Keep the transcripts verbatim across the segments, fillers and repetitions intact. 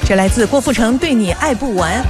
这来自郭富城，对你爱不完。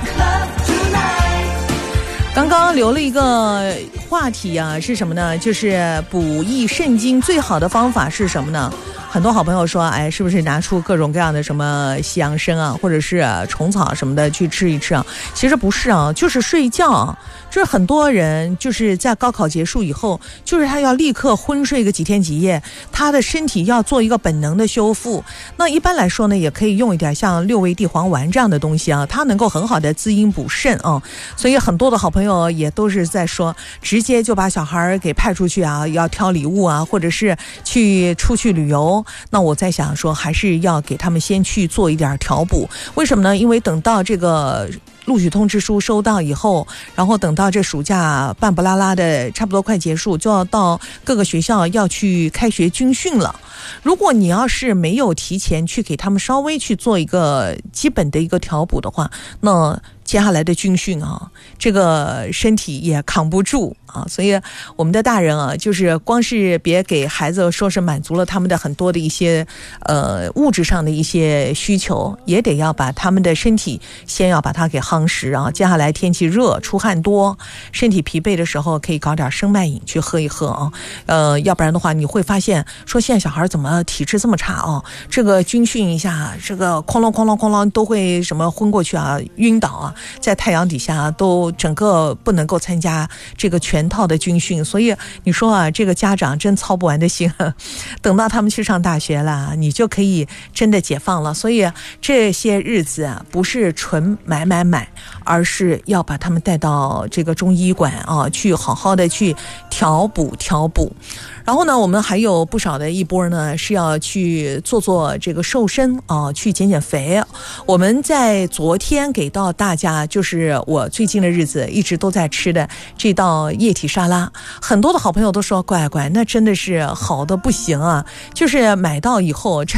刚刚留了一个话题啊，是什么呢？就是补益肾精最好的方法是什么呢？很多好朋友说，哎，是不是拿出各种各样的什么西洋参啊，或者是虫草什么的去吃一吃啊？其实不是啊，就是睡觉。就是很多人就是在高考结束以后，就是他要立刻昏睡个几天几夜，他的身体要做一个本能的修复。那一般来说呢，也可以用一点像六味地黄丸这样的东西啊，它能够很好的滋阴补肾啊。所以很多的好朋友也都是在说，直接就把小孩给派出去啊，要挑礼物啊，或者是去出去旅游。那我在想说，还是要给他们先去做一点调补。为什么呢？因为等到这个录取通知书收到以后，然后等到这暑假半不拉拉的差不多快结束，就要到各个学校要去开学军训了。如果你要是没有提前去给他们稍微去做一个基本的一个调补的话，那接下来的军训啊，这个身体也扛不住啊。所以我们的大人啊，就是光是别给孩子说是满足了他们的很多的一些呃物质上的一些需求，也得要把他们的身体先要把它给夯实啊。接下来天气热，出汗多，身体疲惫的时候，可以搞点生脉饮去喝一喝啊。呃，要不然的话，你会发现说现在小孩怎么体质这么差啊？这个军训一下，这个哐啷哐啷哐啷都会什么昏过去啊，晕倒啊。在太阳底下都整个不能够参加这个全套的军训，所以你说啊，这个家长真操不完的心。等到他们去上大学了，你就可以真的解放了。所以这些日子啊，不是纯买买买，而是要把他们带到这个中医馆啊，去好好的去调补调补。然后呢，我们还有不少的一波呢，是要去做做这个瘦身啊，去减减肥。我们在昨天给到大家，就是我最近的日子一直都在吃的这道液体沙拉，很多的好朋友都说，乖乖，那真的是好的不行啊，就是买到以后